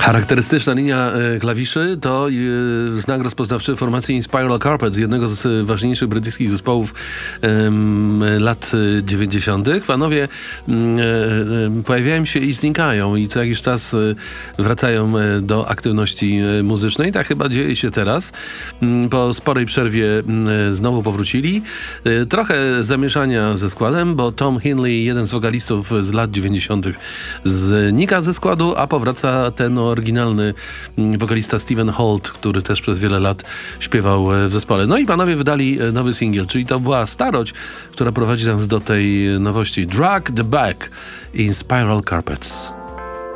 Charakterystyczna linia klawiszy to znak rozpoznawczy formacji Spiral Carpets, jednego z ważniejszych brytyjskich zespołów lat 90. Panowie pojawiają się i znikają i co jakiś czas wracają do aktywności muzycznej. Tak chyba dzieje się teraz. Po sporej przerwie znowu powrócili. Trochę zamieszania ze składem, bo Tom Henley, jeden z wokalistów z lat 90. znika ze składu, a powraca ten oryginalny wokalista Stephen Holt, który też przez wiele lat śpiewał w zespole. No i panowie wydali nowy singiel, czyli to była starość, która prowadzi nas do tej nowości. Drag the Back in Spiral Carpets.